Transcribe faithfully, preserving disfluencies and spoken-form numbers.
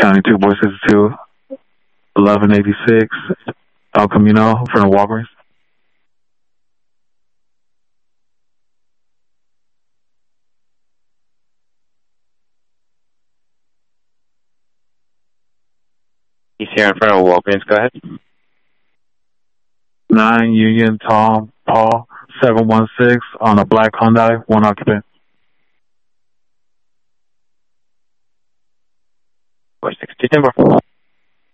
County two, Boy sixty-two, eleven eighty-six, El Camino from Walgreens. He's here in front of Walgreens. Go ahead. nine Union Tom Paul seven one six on a black Hyundai, one occupant. four six two, ten four.